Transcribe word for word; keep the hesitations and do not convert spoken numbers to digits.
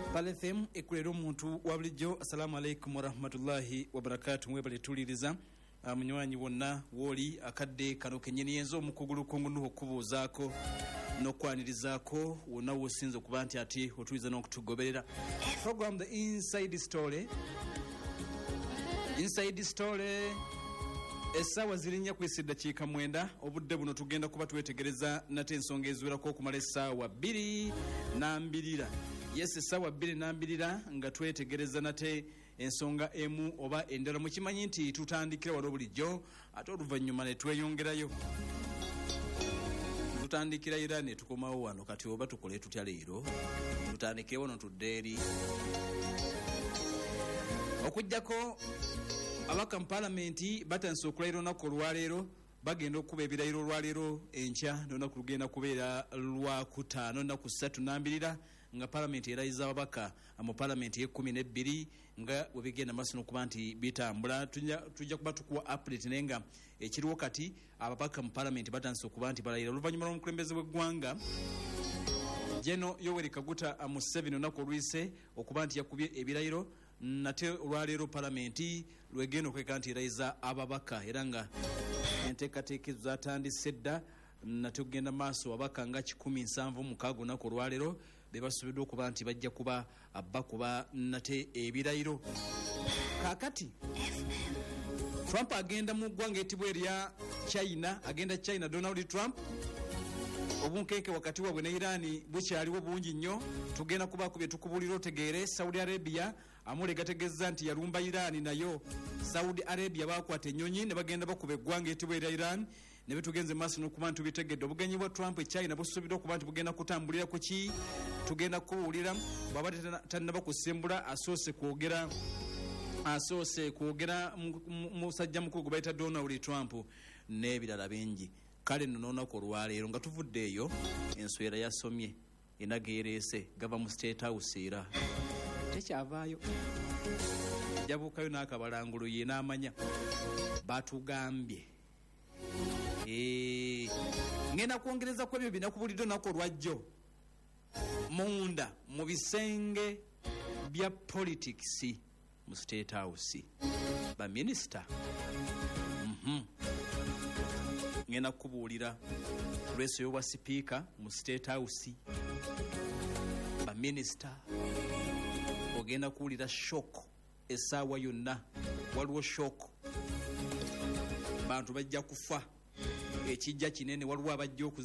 Pale F M ekulero omuntu wa bulijjo. Assalamu alaikum warahmatullahi wabarakatuh. Mwebale tuliriza munywanyi wonna woli akadde kano kenyini yenzo omukugulu kongunuho okubuuzaako n'okwanirizaako wonna wosinze okuba nti ati otuliza n'okutugoberera program The Inside Story. Inside Story essaawa zirinya kwisa eddakiika mwenda. Obudde buno tugenda kuba twetegereza nate ensonga eziwerako okumala essaawa bbiri n'ambirira. Yes, essaawa bbiri n'ambirira nga twetegereza nate ensonga emu oba endala. Mukimanyi nti tutandikira wano bulijjo ate oluvannyuma ne tweyongerayo. Tutandikira era ne tukomawo wano kati oba tukole tutya leero. Tutandike wano tudde eri. Okujjako abaka mu palamenti batanse okulahira olunaku olwaleero bagenda okuba ebirayiro olwaleero enkya n'olunaku lugenda kubeera lwakutaano nnaku ssatu n'ambirira nga palamenti erayiza ababaka mu palamenti y'ekkumi n'ebbiri nga bwe bigenda maaso n'okuba nti bitambula. Tujja kuba tukuwa update naye nga ekiriwo kati ababaka mu palamenti batanse okuba nti balayira oluvannyuma lw'omukulembeze w'eggwanga Jeno Yoweri Kaguta Museveni olunaku olwise okuba nti yakubye ebirayiro nate olwaleero palamenti lwegenda okweka nti erayiza ababaka era nga enteekateeka ezo zatandise dda nate okugenda maaso ababaka nga kikumi nsanvu mukaaga olunaku olwaleero be basubiddwa okuba nti bajja kuba bakuba nate ebirayiro. Kaakati Trump agenda mu ggwanga etibwa erya China, agenda China Donald Trump. Obunkenke wakati wabwe ne Iran bukyaliwo bungi nnyo. Tugenda kubaako bye tukubuulira otegeere. Saudi Arabia amulega tegeza nti yalumba Iran nayo. Saudi Arabia bakwata ennyonyi ne bagenda bakuba eggwanga etibwa erya Iran ne betugenze maaso n'okuba nti tubitegedde. Obugenyi bwa Trump e China busubiddwa okuba nti bugenda kutambulira ku ki tugenda kubuulira bw'aba tannaba kusimbula asoose kwogera asoose kwogera musajja mukulu gwe bayita Donald Trump n'ebirala bingi. Kale nno n'olunaku olwaleero nga tuvudde eyo enswera yasomye enageereese gava mu State House era tekyavaayo jabuukayo n'akabalangulu ye n'amanya batugambye ngenda kwongereza ku ebyo binakubulidde olunaku olwajjo munda mu bisenge bya politics mu State House baminisita mhm ngenda kubuulira lweso y'obwa sipiika mu State House baminisita ogenda kuwulira shock essaawa yonna waliwo shock bantu bajja kufa ekijja kinene waliwo abajja